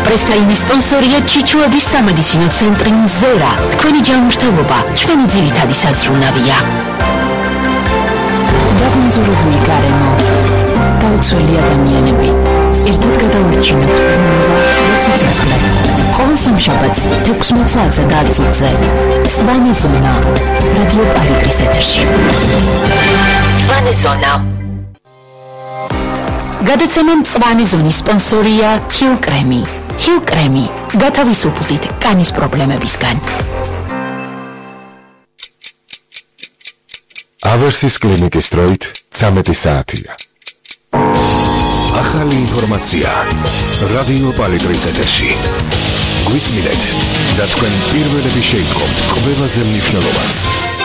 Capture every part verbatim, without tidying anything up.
პრესტაიმის სპონსორია ჩიჩუების სამედიცინო ცენტრი მზერა. თქვენი ჯანმრთელობა ჩვენი ძირითადი საზრუნავია. დაბინძურებული გარემო, გაუცვლელი ადამიანები, ერთად გადავარჩინოთ ბუნება სიცოცხლე. ყოველ სამშაბათს თექვსმეტ საათზე და ათი წუთზე სვანი ზონა რადიო პალიტრის ეთერში. სვანი ზონა. გადაცემა მწვანე ზონის სპონსორია ჰილ კრემი. ჰილ კრემი გათავისუფლდით კანის პრობლემებისგან. ავერსის კლინიკის დროით ცამეტი საათია. ახალი ინფორმაცია რადიო პალიტრის ეთერში. გვისმინეთ და თქვენ პირველები შეიტყობთ ყველაზე მნიშვნელოვანს.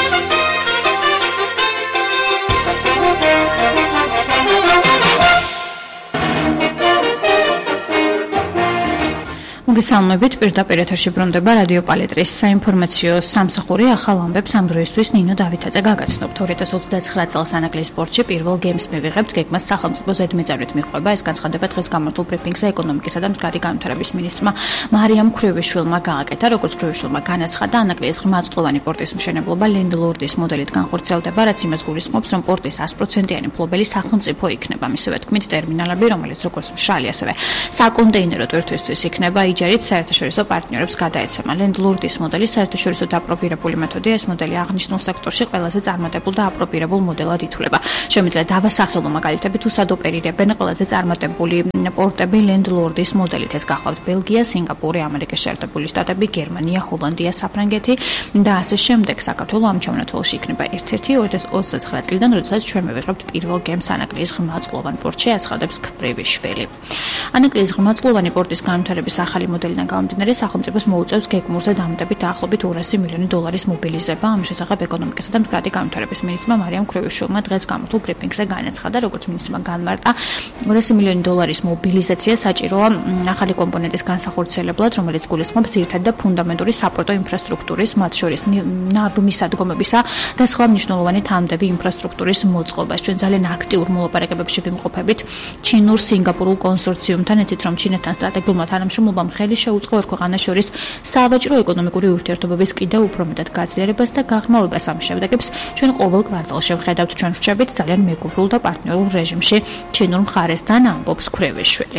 მოგესალმებით, პირდაპირ ეთერში ბრუნდება რადიო პალიტრის საინფორმაციო სამსახური. ახალ ამბებს ამ დროისთვის ნინო დავითაძე გაგაცნობთ. ორი ათას ოცდაცხრა წელს ანაკლის სპორტში პირველ გემს მივიღებთ. გეგმას სახელმწიფო ზედმიწევრით მიყვება. ეს განცხადება დღეს გამართულ ბრიფინგზე ეკონომიკისა და მდგრადი განვითარების მინისტრმა მარიამ ქრივიშვილმა გააკეთა. როგორც ქრივიშვილმა განაცხადა, ანაკლის ღრმაწყლოვანი პორტის მშენებლობა ლენდლორდის მოდელით განხორციელდება, რაც იმას გულისხმობს, რომ პორტის sto პროცენტიანი მფლობელი სახელმწიფო იქნება. მისივე თქმით, ტერმინალები, რომელიც როგორც მშრალი, ასევე საკონტეინერო ტვირთვისთვის იქნება, იჯერით საერთაშორისო პარტნიორებს გადაეცემა. ლენდლორდის მოდელი საერთაშორისო დაპრობირებული მეთოდია. ეს მოდელი აღნიშნულ სექტორში ყველაზე წარმატებულ და აპრობირებულ მოდელად ითვლება. შემიძლია დავასახელო მაგალითები, თუ სად ოპერირებენ ყველაზე წარმატებული პორტები ლენდლორდის მოდელით. ეს გახლავთ ბელგია, სინგაპური, ამერიკის შეერთებული შტატები, გერმანია, ჰოლანდია, საფრანგეთი და ასე შემდეგ. საქართველო ამ ჩამონათვალში იქნება ერთ-ერთი ორი ათას ოცდაცხრა წლიდან, როდესაც ჩვენ მივიღებთ პირველ გემს ანაკლის ღრმაწყლოვან პორტში, აცხადებს ქრივიშვილი. ანაკლის ღრმაწყლოვანი პორტის განვითარების ახალი მოდელიდან გამომდინარე, სახელმწიფოს მოუწევს გეგმურზე დამატებით დაახლოებით ორასი მილიონი დოლარის მობილიზება. ამ შესახებ ეკონომიკისა და მდგრადი განვითარების მინისტრმა მარიამ ქრივიშვილმა დღეს გამართულ ბრიფინგზე განაცხადა, როგორც მინისტრმა განმარტა, ორასი მილიონი დოლარის მობილიზაცია საჭიროა ახალი კომპონენტის განსახორციელებლად, რომელიც გულისხმობს ძირითადი და ფუნდამენტური საპორტო ინფრასტრუქტურის, მათ შორის ნავმისადგომებისა და სხვა მნიშვნელოვანი თანამდები ინფრასტრუქტურის მოწყობას. ჩვენ ძალიან აქტიურ მოლაპარაკებებში ვიმყოფებით ჩინურ სინგაპურულ კონსორციუმთან, ეცით რომ ჩინეთთან სტრატეგიულმა თანამშრომლობამ ხელი შეუწყო ორ ქვეყანას შორის სავაჭრო ეკონომიკური ურთიერთობების კიდევ უფრო მეტად გაძლიერებას და გაღრმავებას. ამ შედეგებს ჩვენ ყოველ კვარტალში ვხედავთ. ჩვენ ვრჩებით ძალიან მეგობრულ და პარტნიორულ რეჟიმში ჩინურ მხარესთან, ამბობს ქრივიშვილი.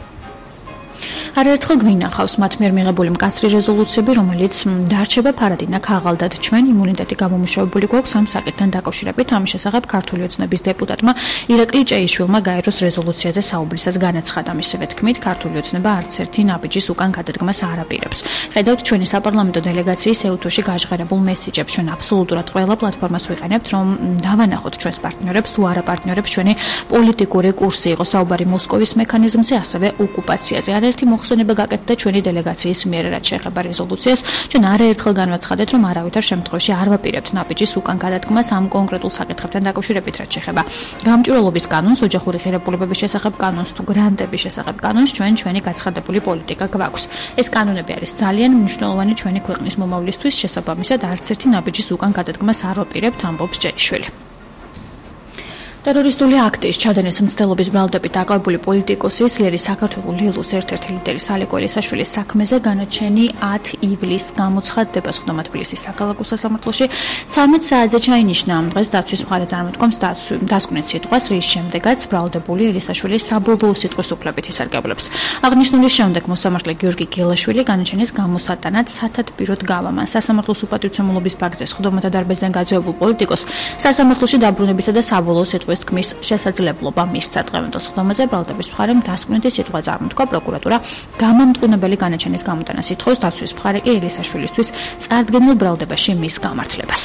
არაერთხელ გვინახავს მათ მიერ მიღებული მკაცრი რეზოლუციები, რომელიც დარჩება ფარადი ქაღალდად. ჩვენ იმუნიტეტი გამომუშავებული გვაქვს ამ საკითხთან დაკავშირებით. ამის შესახებ ქართული ოცნების დეპუტატმა ირაკლი ჭეიშვილმა გაეროს რეზოლუციაზე საუბრისას განაცხადა. მისივე თქმით, ქართული ოცნება არც ერთი ნაბიჯის უკან გადადგმას არ აპირებს. ხედავთ ჩვენი საპარლამენტო დელეგაციის ეუთოში გაჟღერებულ მესიჯებს. ჩვენ აბსოლუტურად ყველა პლატფორმას ვიყენებთ, რომ დავანახოთ ჩვენს პარტნიორებს, თუ არა პარტნიორებს ჩვენი პოლიტიკური კურსი იყო საუბარი მოსკოვის მექანიზმზე, ასევე ოკუპაციაზე. არაერთი მოხსენება გაკეთდა ჩვენი დელეგაციის მიერ, რაც შეეხება რეზოლუციას. ჩვენ არაერთხელ განვაცხადეთ, რომ არავითარ შემთხვევაში არ ვაპირებთ ნაბიჯის უკან გადადგმას ამ კონკრეტულ საკითხებთან დაკავშირებით, რაც შეეხება გამჭვირვალობის კანონს, ოჯახური ღირებულებების შესახებ კანონს, თუ გრანტების შესახებ კანონს, ჩვენ ჩვენი გაცხადებული პოლიტიკა გვაქვს. ეს კანონები არის ძალიან მნიშვნელოვანი ჩვენი ქვეყნის მომავლისთვის, შესაბამისად არც ერთი ნაბიჯის უკან გადადგმას არ ვაპირებთ, ამბობს ჭეიშვილი. ტერორისტული აქტის ჩადენეს მცდელობის ბრალდებით დაკავებული პოლიტიკოსი ძლიერი საქართველოს ლილუს ერთ-ერთი ლიდერი სალიკო ელისაშვილის საქმეზე განაჩენი ათი ივლისს გამოცხადდება. სხდომა თბილისის საქალაქო სასამართლოში ცამეტ საათზე ჩაინიშნა. ამ დღეს დაცვის მხარე წარმოთქვამს დასკვნით სიტყვას, რის შემდეგაც ბრალდებული ელისაშვილის საბოლოო სიტყვის უფლებით ისარგებლებს. აღნიშნულის შემდეგ მოსამართლე გიორგი გელაშვილი განაჩენის გამოსატანად სათათბიროდ გავამან. სასამართლოს უპატივცემულობის ფაქტზე სხდომათა დარბაზიდან გაძევებულ პოლიტიკოს სასამართლოში დაბრუნებისა და საბოლოო სიტყვის თქმის შესაძლებლობა მისცა. დღევანდელ სხდომაზე ბრალდების მხარემ დასკვნითი სიტყვა წარმოთქვა. პროკურატურა გამამტყუნებელი განაჩენის გამოტანას ითხოვს, დაცვის მხარე კი ელისაშვილისთვის წარდგენილ ბრალდებაში მის გამართლებას.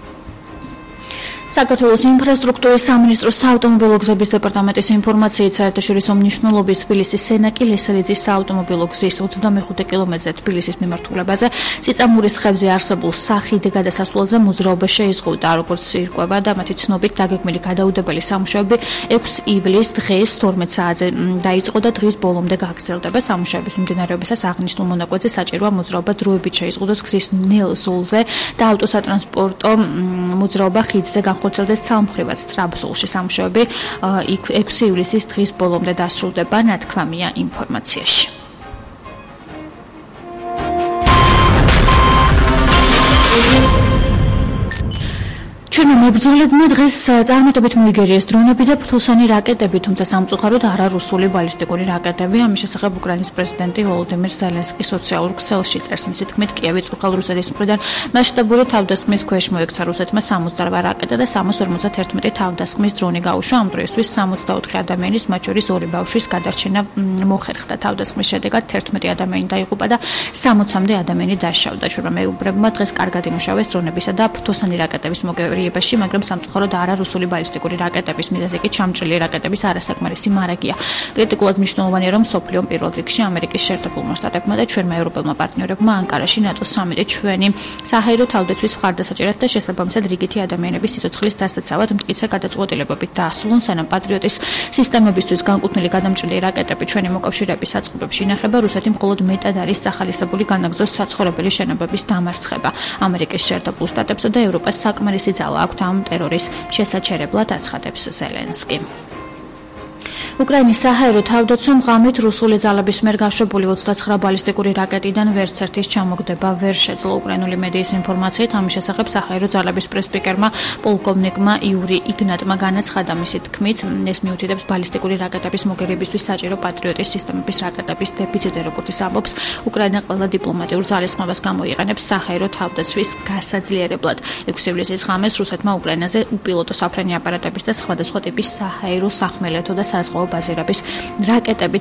საქართველოს ინფრასტრუქტურის სამინისტროს საავტომობილო გზების დეპარტამენტის ინფორმაციით, საერთაშორისო მნიშვნელობის თბილისის სენაკი ლესელიძის საავტომობილო გზის ოცდამეხუთე კილომეტრზე თბილისის მიმართულებაზე წიწამურის ხევზე არსებულ სახიდ გადასასვლელზე მოძრაობა შეიზღუდა. როგორც ირკვევა და მათი ცნობით, დაგეგმილი გადაუდებელი სამუშაოები ექვსი ივლისს დღეს თორმეტ საათზე დაიწყო და დღის ბოლომდე გაგრძელდება. სამუშაოების მიმდინარეობისას აღნიშნულ მონაკვეთზე საჭიროა მოძრაობა დროებით შეიზღუდოს გზის ნელ ზოლზე და ავტოსატრანსპორტო მოძრაობა ხიდზე განხორციელდეს სამხრივად სწრაფზოლში. სამუშაოები ექვსი ივლისის დღის ბოლომდე დასრულდება, ნათქვამია ინფორმაციაში. ჩვენმა მებრძოლებმა დღეს წარმატებით მოიგერიეს დრონები და ფრთოსანი რაკეტები, თუმცა სამწუხაროდ არა რუსული ბალისტიკური რაკეტები. ამის შესახებ უკრაინის პრეზიდენტი ვოლოდიმირ ზელენსკი სოციალურ ქსელში წერს. მისი თქმით, კიევი წუხელ რუსეთის მხრიდან მასშტაბური თავდასხმის ქვეშ მოექცა რუსეთმა სამოცდაოთხ რაკეტა და სამას ორმოცდაერთმეტი თავდასხმის დრონი გაუშვა. ამ დროისთვის სამოცდაოთხი ადამიანის, მათ შორის ორი ბავშვის გადარჩენა მოხერხდა. თავდასხმის შედეგად თერთმეტი ადამიანი დაიღუპა და სამოცამდე ადამიანი დაშავდა. ჩვენმა მეუბრებმა დღეს კარგად იმუშავეს დრონებისა და ფრთოსანი რაკეტების მოგერიებაში, მაგრამ სამწუხაროდ არა რუსული ბალისტიკური რაკეტების მიზეზი კი ჩამჭრილი რაკეტების არასაკმარისი მარაგია. კრიტიკულად მნიშვნელოვანია, რომ მსოფლიომ პირველ რიგში ამერიკის შეერთებულმა შტატებმა და ჩვენმა ევროპელმა პარტნიორებმა ანკარაში ნატოს სამიტი ჩვენი საჰაერო თავდაცვის მხარდასაჭერად და შესაბამისად რიგითი ადამიანების სიცოცხლის დასაცავად მტკიცე გადაწყვეტილებებით დაასრულონ, სანამ პატრიოტის სისტემებისთვის განკუთვნილი გადამჭრილი რაკეტები ჩვენი მოკავშირეების საწყობებში ინახება. რუსეთი მხოლოდ მეტად არის სახალისებული განაგზოს საცხოვრებელი შენობების დამარცხება. ამერიკის შეერთებულ შტატებსა და ევროპას საკმარისი ძალა აქვთ ამ ტერორის შესაჩერებლად, აცხადებს ზელენსკი. უკრაინის საჰაერო თავდაცვამ ღამით რუსული ძალების მიერ გაშვებული ოცდაცხრა ბალისტიკური რაკეტიდან ვერც ერთის ჩამოგდება ვერ შეძლო. უკრაინული მედიის ინფორმაციით ამის შესახებ საჰაერო ძალების პრესპიკერმა პოლკოვნიკმა იური იგნატმა განაცხადა. მისი თქმით, ეს მიუთითებს ბალისტიკური რაკეტების მოგერიებისთვის საჭირო პატრიოტის სისტემების რაკეტების დეფიციტი, როგორც ის ამბობს. უკრაინა ყველა დიპლომატიურ ძალისხმევას გამოიყენებს საჰაერო თავდაცვის გასაძლიერებლად. ექვსი ივლისის ღამეს რუსეთმა უკრაინაზე უპილოტო საფრენი აპარატების და სხვადასხვა ტიპის საჰაერო სახმელეთო და საზღვაო ბაზირების რაკეტებით